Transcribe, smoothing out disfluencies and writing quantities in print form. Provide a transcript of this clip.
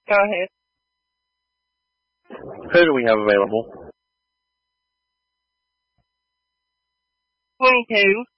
Go ahead. Who do we have available? 22.